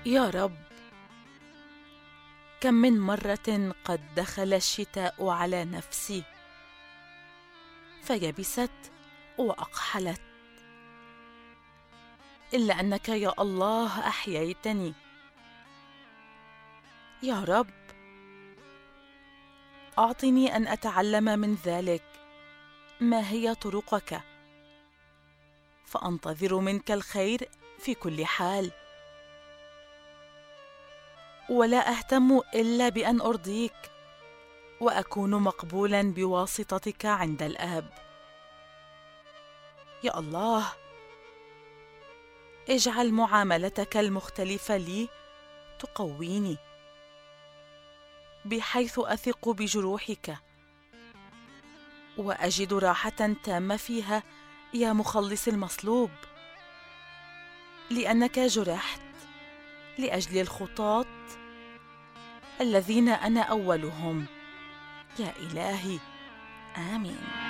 يا رب، كم من مرة قد دخل الشتاء على نفسي فيبست وأقحلت، إلا أنك يا الله أحييتني. يا رب، أعطني أن أتعلم من ذلك ما هي طرقك، فأنتظر منك الخير في كل حال، ولا أهتم إلا بأن أرضيك وأكون مقبولا بواسطتك عند الآب. يا الله، اجعل معاملتك المختلفة لي تقويني، بحيث أثق بجروحك وأجد راحة تامة فيها يا مخلص المصلوب، لأنك جرحت لأجل الخطاة الذين أنا أولهم. يا إلهي، آمين.